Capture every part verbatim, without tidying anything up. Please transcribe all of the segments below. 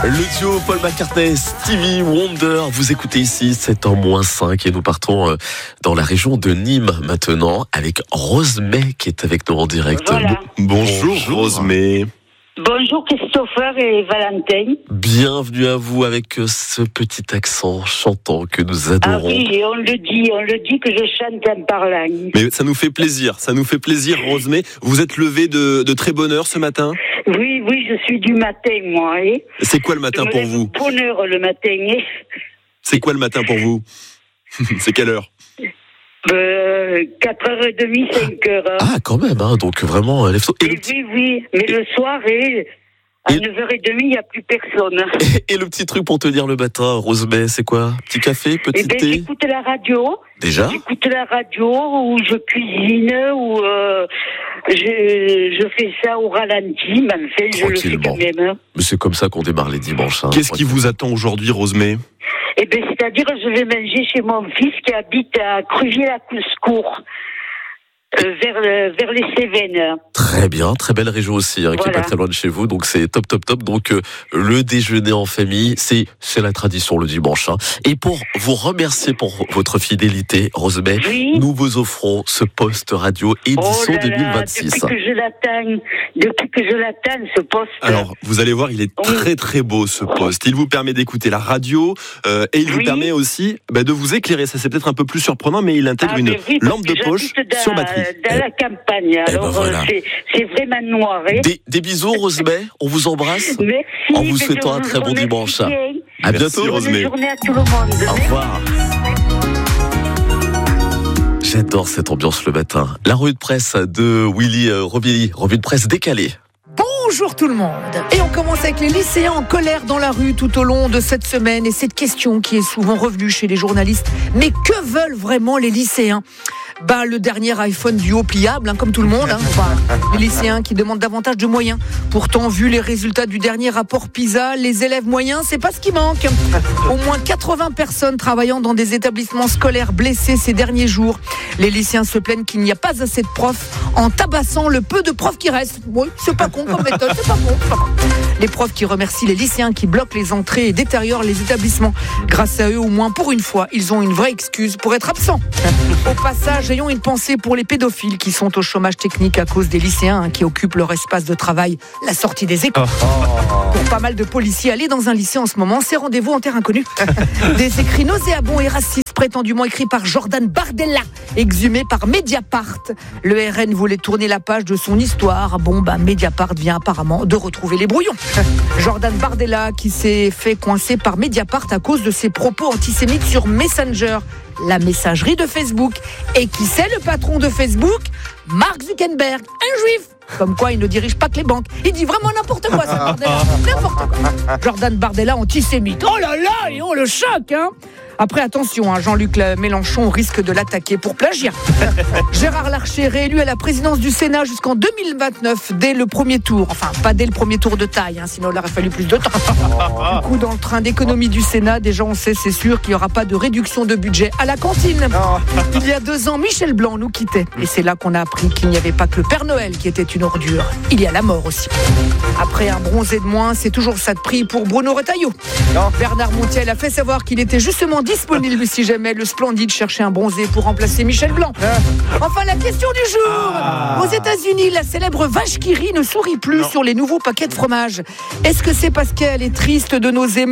Le duo Paul McCartney, Stevie Wonder, vous écoutez ici, sept heures moins cinq et nous partons dans la région de Nîmes maintenant avec Rosemée qui est avec nous en direct. Voilà. Bonjour, Bonjour Rosemée. Bonjour Christopher et Valentin. Bienvenue à vous avec ce petit accent chantant que nous adorons. Ah oui, on le dit, on le dit que je chante en parlant. Mais ça nous fait plaisir, ça nous fait plaisir Rosemée. Vous êtes levée de, de très bonne heure ce matin ? Oui, oui, je suis du matin moi. Hein. C'est quoi le matin pour vous ? Bonne heure le matin. Hein. C'est quoi le matin pour vous ? C'est quelle heure ? Euh, quatre heures trente, cinq heures. Ah, quand même, hein, donc vraiment, lève-toi. Et, et petit... Oui, oui, mais le soir, et, à et... neuf heures trente, il n'y a plus personne. Et, et le petit truc pour te dire le matin, Rosemée, c'est quoi ? Petit café, petit ben, thé ? J'écoute la radio. Déjà ? J'écoute la radio, ou je cuisine, ou euh, je, je fais ça au ralenti, mais enfin, je le fais quand même. Hein. Mais c'est comme ça qu'on démarre les dimanches. Hein, Qu'est-ce qui vous attend aujourd'hui, Rosemée ? Eh bien, c'est-à-dire, je vais manger chez mon fils qui habite à Crugier-la-Couscourt, euh, vers, le, vers les Cévennes. Très bien, très belle région aussi, hein, voilà. Qui est pas très loin de chez vous, donc c'est top, top, top. Donc, euh, le déjeuner en famille, c'est, c'est la tradition le dimanche. Hein. Et pour vous remercier pour votre fidélité, Rosemée, oui. Nous vous offrons ce poste radio édition oh là là, deux mille vingt-six. Depuis que je l'attends, depuis que je l'attends, ce poste. Alors, vous allez voir, il est oui. très, très beau, ce poste. Il vous permet d'écouter la radio, euh, et il oui. vous permet aussi bah, de vous éclairer. Ça, c'est peut-être un peu plus surprenant, mais il intègre ah, une oui, lampe de poche dans, sur batterie. Dans la campagne, alors, eh ben voilà. c'est, c'est vraiment noir. Hein. Des, des bisous, Rosemée. On vous embrasse. Merci. En vous souhaitant un très bon dimanche. À Merci, bientôt, Rosemée. Bonne journée à tout le monde. Au revoir. J'adore cette ambiance le matin. La revue de presse de Willy euh, Robilly, revue de presse décalée. Bonjour tout le monde. Et on commence avec les lycéens en colère dans la rue tout au long de cette semaine. Et cette question qui est souvent revenue chez les journalistes. Mais que veulent vraiment les lycéens ? Bah, le dernier iPhone duo pliable, hein, comme tout le monde. Hein. Enfin, les lycéens qui demandent davantage de moyens. Pourtant, vu les résultats du dernier rapport PISA, les élèves moyens, c'est pas ce qui manque. Au moins quatre-vingts personnes travaillant dans des établissements scolaires blessées ces derniers jours. Les lycéens se plaignent qu'il n'y a pas assez de profs en tabassant le peu de profs qui restent. Oui, c'est pas con comme méthode, c'est pas con. C'est pas con. Les profs qui remercient les lycéens qui bloquent les entrées et détériorent les établissements. Grâce à eux, au moins pour une fois, ils ont une vraie excuse pour être absents. Au passage, ayons une pensée pour les pédophiles qui sont au chômage technique à cause des lycéens hein, qui occupent leur espace de travail, la sortie des écoles. Pour pas mal de policiers, aller dans un lycée en ce moment, c'est rendez-vous en terre inconnue. Des écrits nauséabonds et racistes prétendument écrits par Jordan Bardella, exhumés par Mediapart. Le R N voulait tourner la page de son histoire. Bon, bah, Mediapart vient apparemment de retrouver les brouillons. Jordan Bardella qui s'est fait coincer par Mediapart à cause de ses propos antisémites sur Messenger, la messagerie de Facebook. Et qui c'est le patron de Facebook ? Mark Zuckerberg, un juif. Comme quoi, il ne dirige pas que les banques. Il dit vraiment n'importe quoi, ça, Bardella. N'importe quoi. Jordan Bardella, antisémite. Oh là là, et on le choque, hein. Après, attention, hein, Jean-Luc Mélenchon risque de l'attaquer pour plagiat. Gérard Larcher, réélu à la présidence du Sénat jusqu'en deux mille vingt-neuf, dès le premier tour. Enfin, pas dès le premier tour de taille, hein, sinon il aurait fallu plus de temps. Du coup, dans le train d'économie du Sénat, déjà on sait, c'est sûr qu'il n'y aura pas de réduction de budget à la cantine. Il y a deux ans, Michel Blanc nous quittait. Et c'est là qu'on a appris qu'il n'y avait pas que le Père Noël qui était une ordure. Il y a la mort aussi. Après un bronzé de moins, c'est toujours ça de prix pour Bruno Retailleau. Bernard Montiel a fait savoir qu'il était justement disponible si jamais le Splendide cherchait un bronzé pour remplacer Michel Blanc. Enfin, la question du jour. Ah. Aux États-Unis, la célèbre vache qui rit ne sourit plus non. sur les nouveaux paquets de fromage. Est-ce que c'est parce qu'elle est triste de nos émeutes ?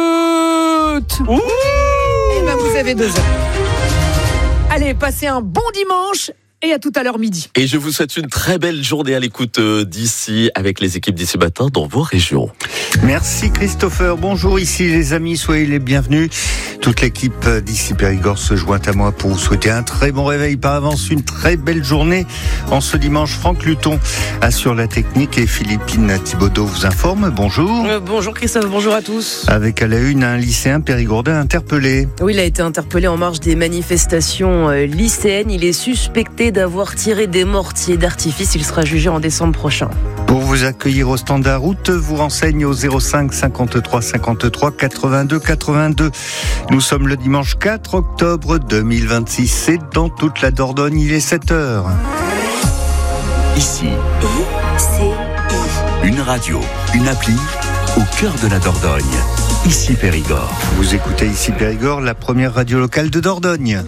Ouh. Eh ben, vous avez deux heures. Allez, passez un bon dimanche. Et à tout à l'heure midi. Et je vous souhaite une très belle journée à l'écoute d'ici, avec les équipes d'ici matin dans vos régions. Merci Christopher. Bonjour, ici les amis, soyez les bienvenus. Toute l'équipe d'ici Périgord se joint à moi pour vous souhaiter un très bon réveil par avance, une très belle journée. En ce dimanche, Franck Luton assure la technique et Philippine Thibaudot vous informe. Bonjour. Euh, bonjour Christophe, bonjour à tous. Avec à la une un lycéen périgourdin interpellé. Oui, il a été interpellé en marge des manifestations euh, lycéennes. Il est suspecté d'avoir tiré des mortiers d'artifice. Il sera jugé en décembre prochain. Pour vous accueillir au standard route, vous renseigne au zéro cinq cinquante-trois cinquante-trois quatre-vingt-deux quatre-vingt-deux. Nous sommes le dimanche quatre octobre deux mille vingt-six. C'est dans toute la Dordogne, il est sept heures. Ici, une radio, une appli, au cœur de la Dordogne. Ici Périgord. Vous écoutez Ici Périgord, la première radio locale de Dordogne.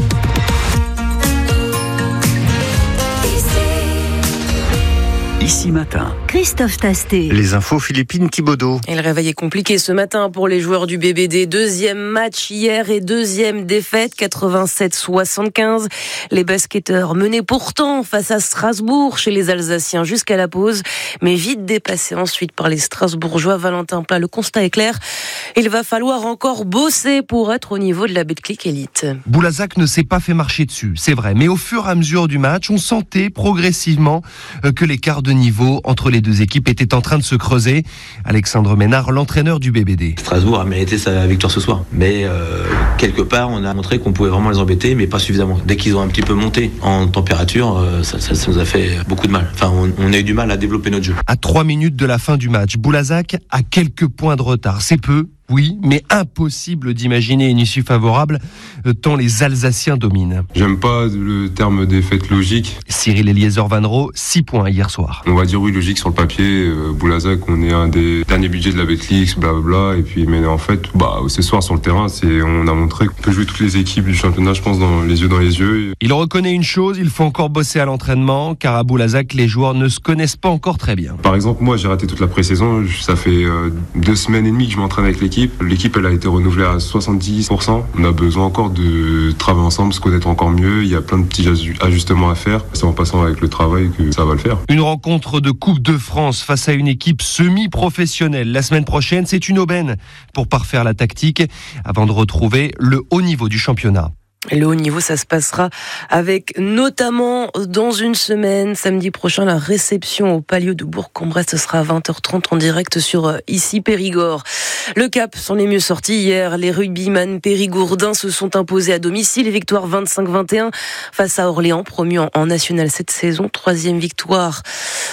Ici matin. Christophe Tastet. Les infos Philippine Thibaudot. Et le réveil est compliqué ce matin pour les joueurs du B B D. Deuxième match hier et deuxième défaite, quatre-vingt-sept soixante-quinze. Les basketteurs menaient pourtant face à Strasbourg chez les Alsaciens jusqu'à la pause, mais vite dépassés ensuite par les Strasbourgeois. Valentin Plat, le constat est clair. Il va falloir encore bosser pour être au niveau de la Betclic Elite. Boulazac ne s'est pas fait marcher dessus, c'est vrai. Mais au fur et à mesure du match, on sentait progressivement que l'écart de niveau entre les deux équipes était en train de se creuser. Alexandre Ménard, l'entraîneur du B B D. Strasbourg a mérité sa victoire ce soir. Mais euh, quelque part, on a montré qu'on pouvait vraiment les embêter, mais pas suffisamment. Dès qu'ils ont un petit peu monté en température, euh, ça, ça, ça nous a fait beaucoup de mal. Enfin, on, on a eu du mal à développer notre jeu. À trois minutes de la fin du match, Boulazac a quelques points de retard. C'est peu. Oui, mais impossible d'imaginer une issue favorable tant les Alsaciens dominent. J'aime pas le terme défaite logique. Cyril Eliezer Vanro, six points hier soir. On va dire oui, logique sur le papier. Euh, Boulazac, on est un des derniers budgets de la Betclic, blablabla. Et puis, mais en fait, bah, ce soir sur le terrain, c'est, on a montré qu'on peut jouer toutes les équipes du championnat, je pense, dans les yeux dans les yeux. Il reconnaît une chose, il faut encore bosser à l'entraînement, car à Boulazac, les joueurs ne se connaissent pas encore très bien. Par exemple, moi, j'ai raté toute la pré-saison. Ça fait euh, deux semaines et demie que je m'entraîne avec l'équipe. L'équipe, elle a été renouvelée à soixante-dix pour cent. On a besoin encore de travailler ensemble, se connaître encore mieux. Il y a plein de petits ajustements à faire. C'est en passant avec le travail que ça va le faire. Une rencontre de Coupe de France face à une équipe semi-professionnelle. La semaine prochaine, c'est une aubaine pour parfaire la tactique avant de retrouver le haut niveau du championnat. Le haut niveau, ça se passera avec notamment dans une semaine, samedi prochain, la réception au Palio de Bourg-en-Bresse. Ce sera à vingt heures trente en direct sur Ici Périgord. Le Cap s'en est mieux sorti hier. Les rugbyman périgourdins se sont imposés à domicile. Victoire vingt-cinq vingt et un face à Orléans, promu en National cette saison. Troisième victoire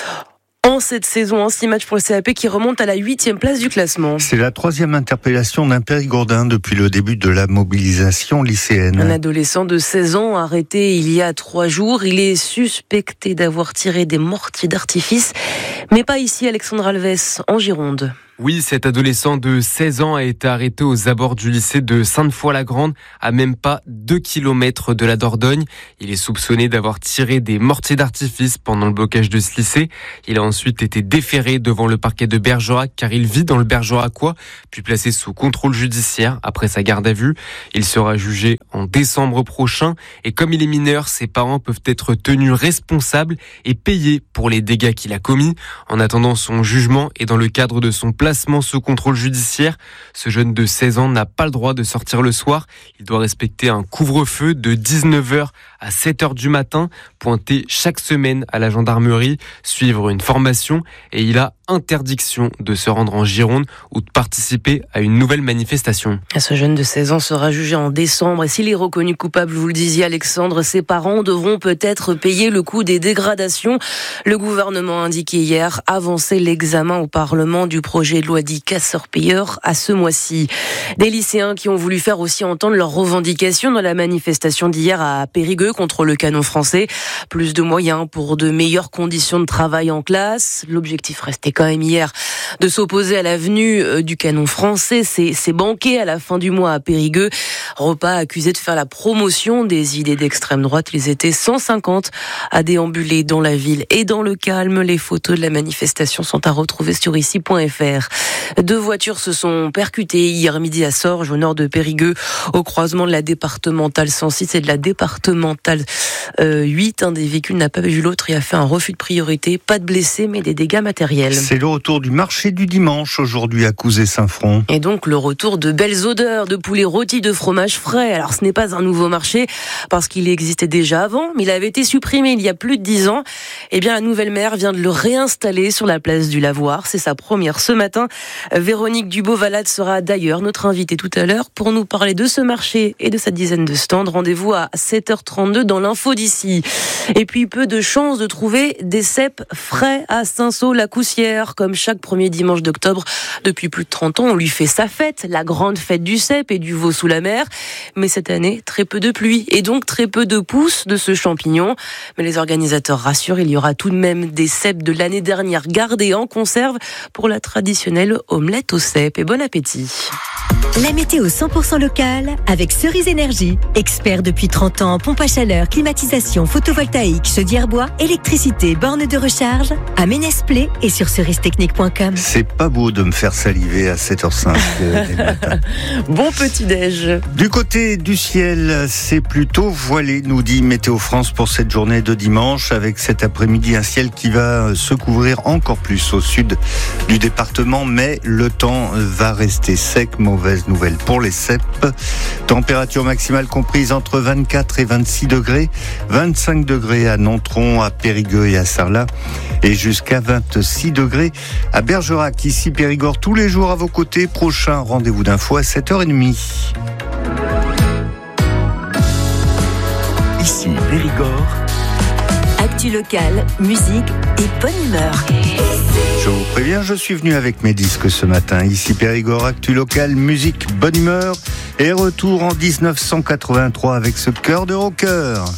en cette saison, en six matchs pour le C A P qui remonte à la huitième place du classement. C'est la troisième interpellation d'un Périgourdin depuis le début de la mobilisation lycéenne. Un adolescent de seize ans arrêté il y a trois jours. Il est suspecté d'avoir tiré des mortiers d'artifice, mais pas ici, Alexandre Alves, en Gironde. Oui, cet adolescent de seize ans a été arrêté aux abords du lycée de Sainte-Foy-la-Grande, à même pas deux kilomètres de la Dordogne. Il est soupçonné d'avoir tiré des mortiers d'artifice pendant le blocage de ce lycée. Il a ensuite été déféré devant le parquet de Bergerac, car il vit dans le Bergeracois, puis placé sous contrôle judiciaire après sa garde à vue. Il sera jugé en décembre prochain, et comme il est mineur, ses parents peuvent être tenus responsables et payés pour les dégâts qu'il a commis. En attendant son jugement et dans le cadre de son placement sous contrôle judiciaire, ce jeune de seize ans n'a pas le droit de sortir le soir. Il doit respecter un couvre-feu de dix-neuf heures à sept heures du matin, pointer chaque semaine à la gendarmerie, suivre une formation, et il a interdiction de se rendre en Gironde ou de participer à une nouvelle manifestation. Ce jeune de seize ans sera jugé en décembre, et s'il est reconnu coupable, vous le disiez Alexandre, ses parents devront peut-être payer le coût des dégradations. Le gouvernement a indiqué hier avancer l'examen au Parlement du projet de loi dit casseur-payeur à ce mois-ci. Des lycéens qui ont voulu faire aussi entendre leurs revendications dans la manifestation d'hier à Périgueux contre le canon français. Plus de moyens pour de meilleures conditions de travail en classe. L'objectif restait quand même hier de s'opposer à la venue du canon français. C'est, c'est banqué à la fin du mois à Périgueux. Repas accusé de faire la promotion des idées d'extrême droite. Ils étaient cent cinquante à déambuler dans la ville et dans le calme. Les photos de la manifestation sont à retrouver sur ici point f r. Deux voitures se sont percutées hier midi à Sorges, au nord de Périgueux, au croisement de la départementale cent six et de la départementale euh, huit. Un des véhicules n'a pas vu l'autre et a fait un refus de priorité. Pas de blessés, mais des dégâts matériels. C'est le retour du marché du dimanche aujourd'hui à Couzé-Saint-Front. Et donc le retour de belles odeurs de poulet rôti, de fromage frais. Alors ce n'est pas un nouveau marché parce qu'il existait déjà avant, mais il avait été supprimé il y a plus de dix ans. Eh bien la nouvelle maire vient de le réinstaller sur la place du Lavoir. C'est sa première ce matin. Véronique Dubois-Valade sera d'ailleurs notre invitée tout à l'heure pour nous parler de ce marché et de sa dizaine de stands. Rendez-vous à sept heures trente-deux dans l'info d'ici. Et puis peu de chances de trouver des cèpes frais à Saint-Saul-la-Coussière. Comme chaque premier dimanche d'octobre, depuis plus de trente ans, on lui fait sa fête, la grande fête du cèpe et du veau sous la mer. Mais cette année, très peu de pluie et donc très peu de pousses de ce champignon. Mais les organisateurs rassurent, il y aura tout de même des cèpes de l'année dernière gardés en conserve pour la traditionnelle omelette aux cèpes. Et bon appétit. La météo cent pour cent locale avec Cerise Énergie. Expert depuis trente ans en pompe à chaleur, climatisation, photovoltaïque, chaudière bois, électricité, borne de recharge. À Ménès-Play et sur cerise technique point com. C'est pas beau de me faire saliver à sept heures cinq euh, du matin. Bon petit-déj. Du côté du ciel, c'est plutôt voilé, nous dit Météo France pour cette journée de dimanche, avec cet après-midi un ciel qui va se couvrir encore plus au sud du département, mais le temps va rester sec. Mauvaise nouvelle pour les cèpes. Température maximale comprise entre vingt-quatre et vingt-six degrés, vingt-cinq degrés à Nontron, à Périgueux et à Sarlat, et jusqu'à vingt-six degrés à Bergerac. Ici Périgord, tous les jours à vos côtés. Prochain rendez-vous d'info à sept heures trente. Ici Périgord. Actu local, musique et bonne humeur. Je vous préviens, je suis venu avec mes disques ce matin. Ici Périgord, actu local, musique, bonne humeur et retour en dix-neuf cent quatre-vingt-trois avec ce cœur de rocker.